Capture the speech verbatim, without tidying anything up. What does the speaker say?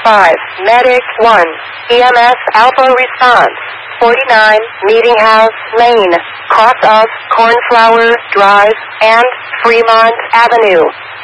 five, Medic one, E M S Alpha Response, forty-nine, Meeting House Lane, cross of Cornflower Drive and Fremont Avenue.